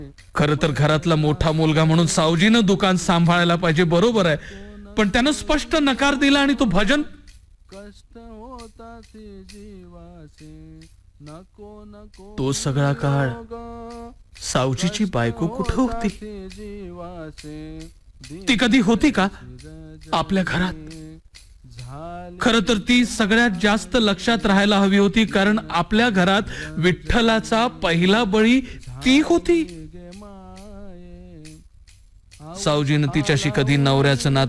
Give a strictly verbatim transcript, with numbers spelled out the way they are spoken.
खर तर घरातला मोठा मुलगा म्हणून सावजीनं दुकान सांभाळायला पाहिजे, बरोबर आहे, पण त्यानं स्पष्ट नकार दिला आणि तो भजन. तो सगळा काळ सावजीची बायको कुठे होती? ती कधी होती का आपल्या घरात? खर तर ती सगळ्यात जास्त लक्षात राहायला हवी होती, कारण आपल्या घरात विठ्ठलाचा पहिला बळी ती होती. सावजीनं तिच्याशी कधी नवऱ्याचं नातं